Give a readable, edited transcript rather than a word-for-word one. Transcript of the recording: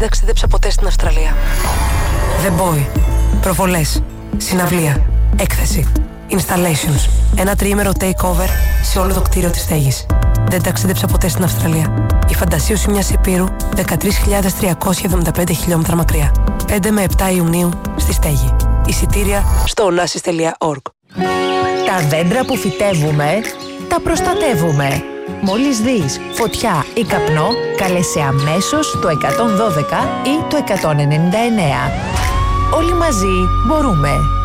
Ταξίδεψα ποτέ στην Αυστραλία. The Boy. Προβολές. Συναυλία. Έκθεση. Installations. Ένα τριήμερο takeover σε όλο το κτίριο της Στέγης. Δεν ταξίδεψα ποτέ στην Αυστραλία. Η φαντασίωση μιας υπήρου 13.375 χιλιόμετρα μακριά. 5 με 7 Ιουνίου στη Στέγη. Εισιτήρια στο onassis.org. Τα δέντρα που φυτεύουμε, τα προστατεύουμε. Μόλις δεις φωτιά ή καπνό, κάλεσε αμέσως το 112 ή το 199. Όλοι μαζί μπορούμε.